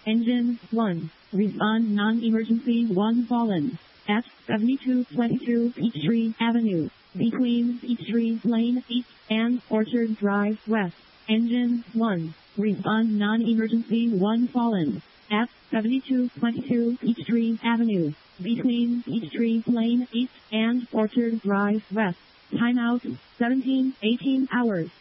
Engine 1. Respond non-emergency 1 fallen. At 7222 Peachtree Avenue, between Peachtree Lane East and Orchard Drive West. Engine 1. Respond non-emergency 1 fallen. At 7222 Peachtree Avenue, between Peachtree Lane East and Orchard Drive West. Timeout 17:18 hours.